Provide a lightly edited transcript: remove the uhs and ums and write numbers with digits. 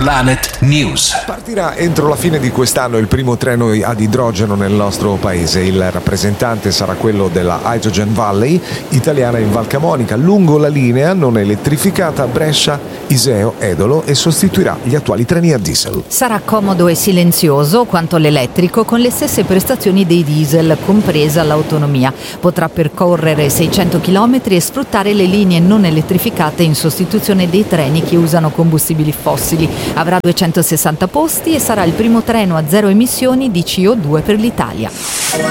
Planet News. Partirà entro la fine di quest'anno il primo treno ad idrogeno nel nostro paese. Il rappresentante sarà quello della Hydrogen Valley, italiana in Val Camonica, lungo la linea non elettrificata Brescia-Iseo-Edolo, e sostituirà gli attuali treni a diesel. Sarà comodo e silenzioso quanto l'elettrico, con le stesse prestazioni dei diesel, compresa l'autonomia. Potrà percorrere 600 km e sfruttare le linee non elettrificate in sostituzione dei treni che usano combustibili fossili. Avrà 260 posti e sarà il primo treno a zero emissioni di CO2 per l'Italia.